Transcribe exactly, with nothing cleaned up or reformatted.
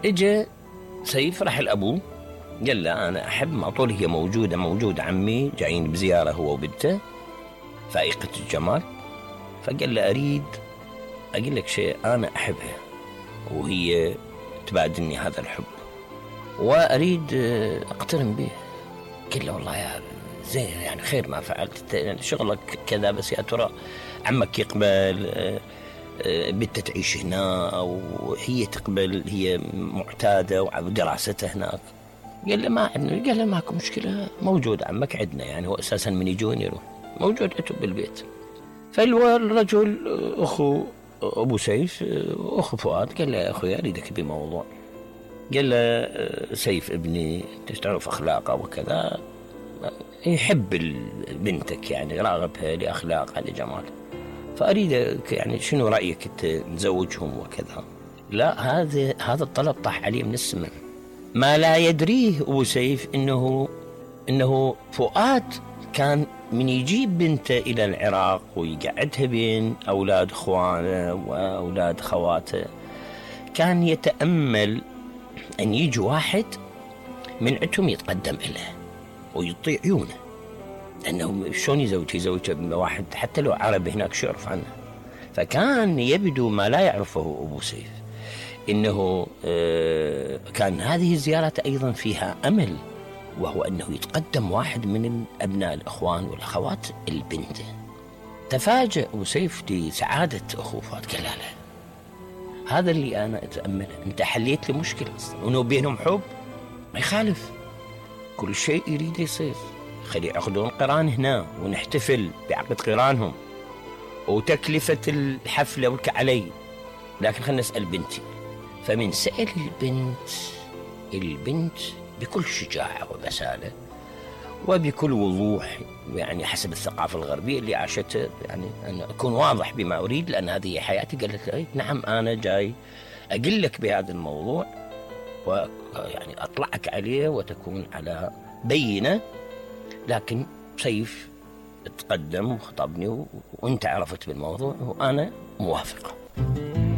اجى سيف راح لأبوه قال له أنا أحب، ما طول هي موجودة موجود عمي جايين بزيارة هو وبنته فائقة الجمال، فقال له أريد أقول لك شيء أنا أحبها وهي تبادلني هذا الحب وأريد أقترن به. قال له والله يا زين يعني خير ما فعلت، يعني شغلك كذا، بس يا ترى عمك يقبل بنته تعيش هنا أو هي تقبل، هي معتادة ودراستها هناك؟ قال له ما عندنا. قال له ماكو مشكلة، موجود عمك عندنا، يعني هو أساسا من يجون يروح موجود عندهم بالبيت. فالرجل أخو أبو سيف أخو فؤاد قال له يا أخوي أريدك بموضوع. قال له سيف ابني تعرف أخلاقه وكذا، يحب بنتك يعني راغبها لأخلاقها لجمالها، فأريدك يعني شنو رأيك أنت نزوجهم وكذا. لا، هذا هذا الطلب طاح عليه من السماء. ما لا يدريه أبو سيف إنه إنه فؤاد كان من يجيب بنته إلى العراق ويقعدها بين أولاد إخوانه وأولاد خواته، كان يتأمل أن يجي واحد من عندهم يتقدم إليه ويطيع عيونه، لأنه شلون يزوج يزوج واحد حتى لو عربي هناك شو يعرف عنه. فكان يبدو ما لا يعرفه أبو سيف إنه كان هذه الزيارة أيضا فيها أمل، وهو أنه يتقدم واحد من أبناء الأخوان والأخوات البنت. تفاجأ أبو سيف لسعادة أخوه فؤاد، قال لا هذا اللي أنا أتأمله، أنت حليت لي مشكلة ونو بينهم حب ما يخالف، كل شيء يريد يصير، خلي يعقدون قران هنا ونحتفل بعقد قرانهم وتكلفة الحفلة والكعلي، لكن خلنا نسأل بنتي. فمن سأل البنت البنت بكل شجاعة وبسالة وبكل وضوح، يعني حسب الثقافة الغربية اللي عاشتها، يعني أن أكون واضح بما أريد لأن هذه حياتي. قالت لي نعم أنا جاي أقول لك بهذا الموضوع ويعني أطلعك عليه وتكون على بينة، لكن سيف تقدم وخطبني وانت عرفت بالموضوع وأنا موافقة.